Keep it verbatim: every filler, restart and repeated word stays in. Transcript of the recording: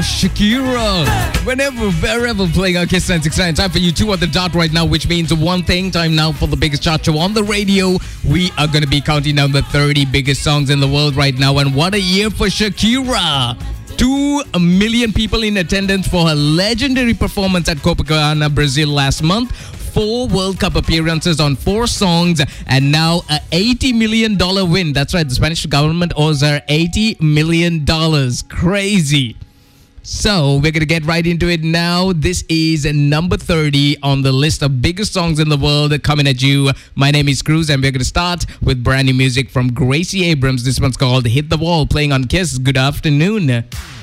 Shakira. Whenever, wherever playing our Kiss ninety-six point nine. Time for you two at the dot right now, which means one thing. Time now for the biggest chart show on the radio. We are going to be counting down the thirty biggest songs in the world right now. And what a year for Shakira. Two million people in attendance for her legendary performance at Copacabana, Brazil last month. Four World Cup appearances on four songs, and now a eighty million dollars win. That's right, the Spanish government owes her eighty million dollars. Crazy. So we're going to get right into it now. This is number thirty on the list of biggest songs in the world coming at you. My name is Cruz, and we're going to start with brand new music from Gracie Abrams. This one's called Hit the Wall, playing on Kiss. Good afternoon.